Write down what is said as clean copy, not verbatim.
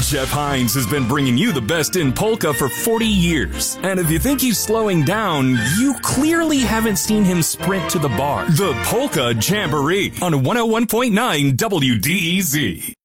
Jeff Hines has been bringing you the best in polka for 40 years. And if you think he's slowing down, you clearly haven't seen him sprint to the bar. The Polka Jamboree on 101.9 WDEZ.